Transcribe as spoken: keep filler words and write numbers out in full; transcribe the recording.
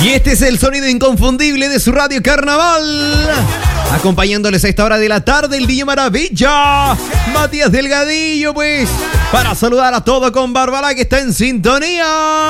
Y este es el sonido inconfundible de su radio Carnaval. Acompañándoles a esta hora de la tarde, el D J Maravilla, Matías Delgadillo, pues, para saludar a todo con Bárbara que está en sintonía.